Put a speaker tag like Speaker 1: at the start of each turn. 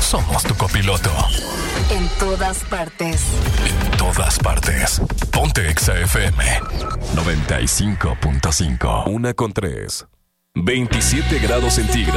Speaker 1: somos tu copiloto.
Speaker 2: En todas partes.
Speaker 1: En todas partes. Ponte Exa FM 95.5. 1:3. 27 grados centígrados.